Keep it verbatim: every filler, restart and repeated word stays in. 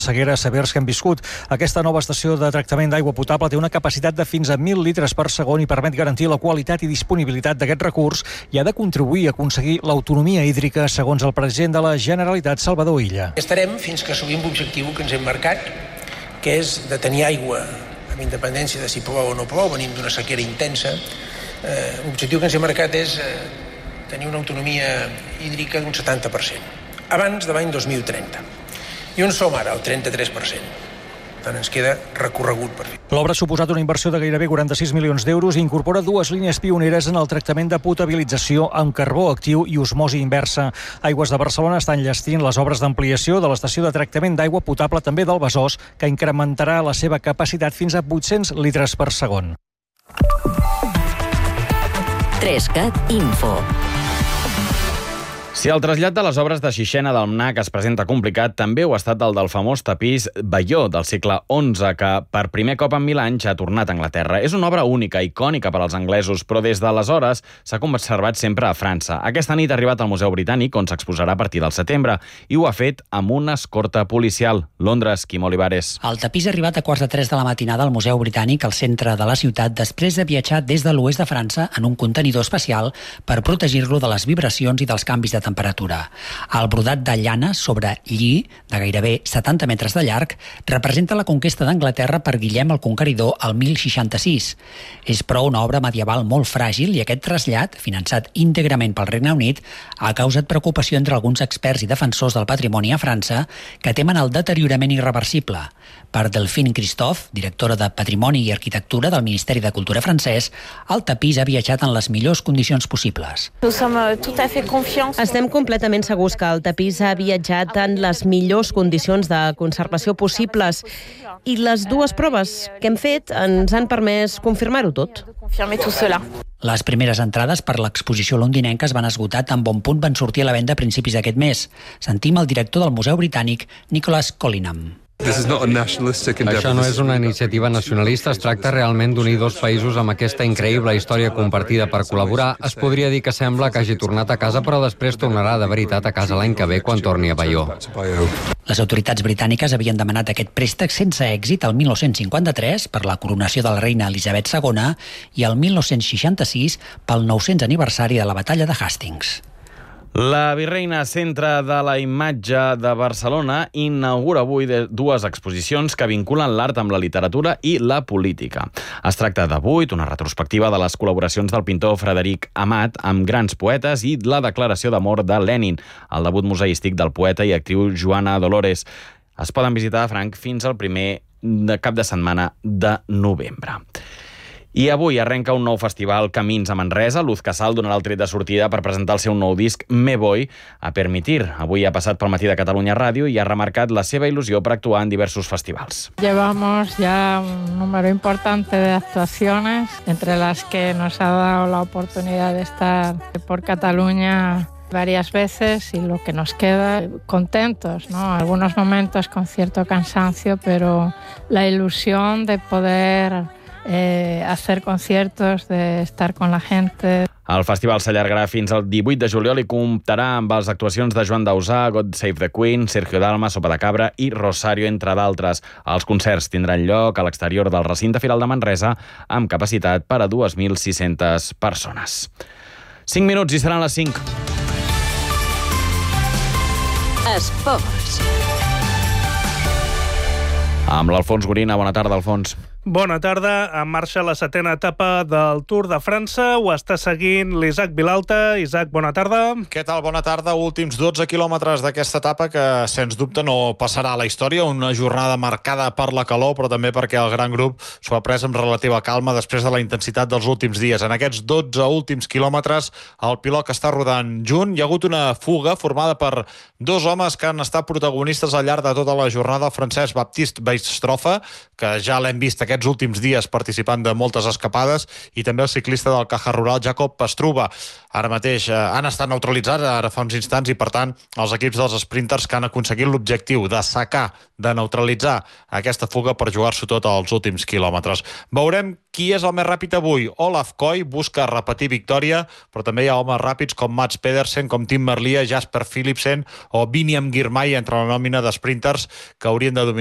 sequeres severs que hem viscut. Aquesta nova estació de tractament d'aigua potable té una capacitat de fins a mil litres per segon i permet garantir la qualitat i disponibilitat d'aquest recurs i ha de contribuir a aconseguir l'autonomia hídrica, segons el president de la Generalitat, Salvador Illa. Estarem fins que assolim l'objectiu que ens hem marcat, que és de tenir aigua amb independència de si plou o no plou, venim d'una sequera intensa. Eh, l'objectiu que ens hem marcat és eh, tenir una autonomia hídrica d'un setanta per cent, abans de l'any dos mil trenta. I on som ara? El trenta-tres per cent. Per tant, ens queda recorregut per fer. L'obra ha suposat una inversió de gairebé quaranta-sis milions d'euros i incorpora dues línies pioneres en el tractament de potabilització amb carbó actiu i osmosi inversa. Aigües de Barcelona està enllestint les obres d'ampliació de l'estació de tractament d'aigua potable també del Besòs, que incrementarà la seva capacitat fins a vuit-cents litres per segon. Trescat Info. Si el trasllat de les obres de Xixena del M N A C es presenta complicat, també ho ha estat el del famós tapís Bayeux del segle onze, que per primer cop en mil anys ha tornat a Anglaterra. És una obra única, icònica per als anglesos, però des d'aleshores s'ha conservat sempre a França. Aquesta nit ha arribat al Museu Britànic, on s'exposarà a partir del setembre, i ho ha fet amb una escorta policial. Londres, Quim Olivares. El tapís ha arribat a quarts de tres de la matinada al Museu Britànic, al centre de la ciutat, després de viatjar des de l'oest de França en un contenidor especial per protegir-lo de les vibracions i dels canvis de temperatura. El brodat de llana sobre lli, de gairebé setanta metres de llarg, representa la conquesta d'Anglaterra per Guillem el Conqueridor al mil seixanta-sis. És però una obra medieval molt fràgil i aquest trasllat, finançat íntegrament pel Regne Unit, ha causat preocupació entre alguns experts i defensors del patrimoni a França que temen el deteriorament irreversible. Per Delphine Christophe, directora de Patrimoni i Arquitectura del Ministeri de Cultura francès, el tapís ha viatjat en les millors condicions possibles. Estem completament segurs que el tapís ha viatjat en les millors condicions de conservació possibles i les dues proves que hem fet ens han permès confirmar-ho tot. Les primeres entrades per l'exposició londinenca es van esgotar tan bon punt van sortir a la venda a principis d'aquest mes. Sentim el director del Museu Britànic, Nicholas Collingham. Això no és una iniciativa nacionalista, es tracta realment d'unir dos països amb aquesta increïble història compartida per col·laborar. Es podria dir que sembla que hagi tornat a casa, però després tornarà de veritat a casa l'any que ve quan torni a Bayeux. Les autoritats britàniques havien demanat aquest préstec sense èxit el mil nou-cents cinquanta-tres per la coronació de la reina Elisabet segona i el mil nou-cents seixanta-sis pel nou-cents aniversari de la batalla de Hastings. La Virreina, centre de la imatge de Barcelona, inaugura avui dues exposicions que vinculen l'art amb la literatura i la política. Es tracta de Buit, una retrospectiva de les col·laboracions del pintor Frederic Amat amb grans poetes, i la declaració d'amor de Lenin, el debut museístic del poeta i actriu Joana Dolores. Es poden visitar, Frank, fins al primer cap de setmana de novembre. I avui arrenca un nou festival Camins a Manresa. Luz Casal donarà el tret de sortida per presentar el seu nou disc Me Voy a Permitir. Avui ha passat pel matí de Catalunya Ràdio i ha remarcat la seva il·lusió per actuar en diversos festivals. Llevamos ya un número importante de actuaciones, entre las que nos ha dado la oportunidad de estar por Cataluña varias veces y lo que nos queda contentos, ¿no? Algunos momentos con cierto cansancio, pero la ilusión de poder Eh, hacer conciertos, de estar con la gente. El festival s'allargarà fins al divuit de juliol i comptarà amb les actuacions de Joan Dausà, God Save the Queen, Sergio Dalma, Sopa de Cabra i Rosario, entre d'altres. Els concerts tindran lloc a l'exterior del recinte Firal de Manresa amb capacitat per a dos mil sis-centes persones. cinc minuts i seran les cinc. Esports. Amb l'Alfons Gorina. Bona tarda, Alfons. Bona tarda. En marxa la setena etapa del Tour de França. Ho està seguint l'Isaac Vilalta. Isaac, bona tarda. Què tal? Bona tarda. Últims dotze quilòmetres d'aquesta etapa que, sens dubte, no passarà a la història. Una jornada marcada per la calor, però també perquè el gran grup s'ho ha pres amb relativa calma després de la intensitat dels últims dies. En aquests dotze últims quilòmetres, el pilot que està rodant junt, hi ha hagut una fuga formada per dos homes que han estat protagonistes al llarg de tota la jornada. El francès Baptiste Baistrofa, que ja l'hem vist aquest aquests últims dies participant de moltes escapades, i també el ciclista del Caja Rural, Jacob Pastruba. Ara mateix eh, han estat neutralitzats, ara fa uns instants, i per tant els equips dels sprinters que han aconseguit l'objectiu de sacar, de neutralitzar aquesta fuga per jugar-s'ho tot als últims quilòmetres. Veurem qui és el més ràpid avui. Olaf Koy busca repetir victòria, però també hi ha homes ràpids com Mats Pedersen, com Tim Merlier, Jasper Philipsen o Biniam Girmay entre la nòmina de sprinters que haurien de dominar